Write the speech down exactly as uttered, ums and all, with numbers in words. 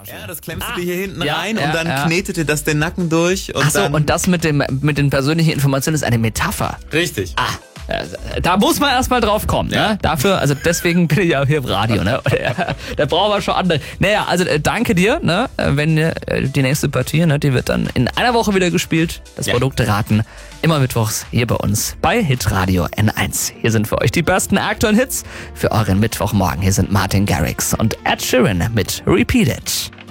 Ja, das klemmst du dir hier hinten ja, rein ja, und dann ja. knetet dir das den Nacken durch. Und Ach so, dann und das mit dem mit den persönlichen Informationen ist eine Metapher. Richtig. Ah, äh, da muss man erstmal drauf kommen, Ja. ne? Dafür, also deswegen bin ich ja hier im Radio, ne? Da brauchen wir schon andere. Naja, also äh, danke dir, ne? Äh, Wenn äh, die nächste Partie, ne, die wird dann in einer Woche wieder gespielt. Das Ja. Produkt raten. Immer mittwochs hier bei uns bei Hitradio N eins. Hier sind für euch die besten aktuellen Hits für euren Mittwochmorgen. Hier sind Martin Garrix und Ed Sheeran mit Repeat It.